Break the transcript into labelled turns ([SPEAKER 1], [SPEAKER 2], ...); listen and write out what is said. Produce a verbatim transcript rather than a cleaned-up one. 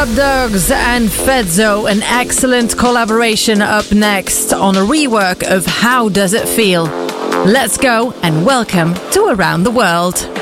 [SPEAKER 1] Dub Dogs and Fedzo, an excellent collaboration up next on a rework of How Does It Feel? Let's go and welcome to Around the World.